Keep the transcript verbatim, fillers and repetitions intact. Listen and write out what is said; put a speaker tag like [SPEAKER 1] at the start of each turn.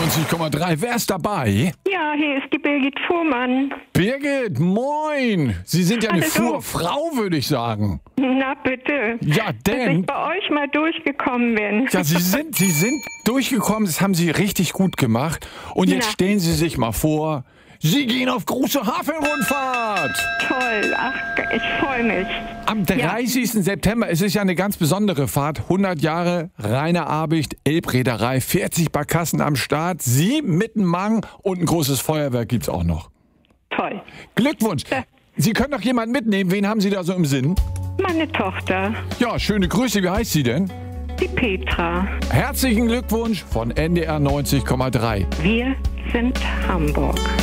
[SPEAKER 1] neunzig Komma drei. Wer ist dabei?
[SPEAKER 2] Ja, hier ist die Birgit Fuhrmann.
[SPEAKER 1] Birgit, moin. Sie sind ja eine
[SPEAKER 2] Hallo.
[SPEAKER 1] Fuhrfrau, würde ich sagen.
[SPEAKER 2] Na bitte.
[SPEAKER 1] Ja,
[SPEAKER 2] Dass
[SPEAKER 1] denn...
[SPEAKER 2] ich bei euch mal durchgekommen bin.
[SPEAKER 1] Ja, Sie sind, Sie sind durchgekommen, das haben Sie richtig gut gemacht. Und jetzt
[SPEAKER 2] Na.
[SPEAKER 1] stellen Sie sich mal vor, Sie gehen auf große Hafenrundfahrt.
[SPEAKER 2] Toll. Ach, ich freue mich.
[SPEAKER 1] Am dreißigsten September, es ist ja eine ganz besondere Fahrt, hundert Jahre Rainer Abicht, Elbreederei, vierzig Barkassen am Start, Sie mit einem Mang und ein großes Feuerwerk gibt's auch noch.
[SPEAKER 2] Toll.
[SPEAKER 1] Glückwunsch.
[SPEAKER 2] Ja.
[SPEAKER 1] Sie können doch jemanden mitnehmen, wen haben Sie da so im Sinn?
[SPEAKER 2] Meine Tochter,
[SPEAKER 1] Ja, schöne Grüße, wie heißt sie denn?
[SPEAKER 2] die Petra.
[SPEAKER 1] Herzlichen Glückwunsch von N D R neunzig Komma drei.
[SPEAKER 2] Wir sind Hamburg.